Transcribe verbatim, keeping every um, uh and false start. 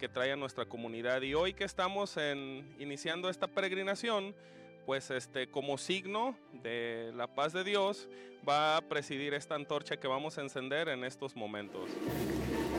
que trae a nuestra comunidad. Y hoy que estamos en, iniciando esta peregrinación, pues este, como signo de la paz de Dios, va a presidir esta antorcha que vamos a encender en estos momentos.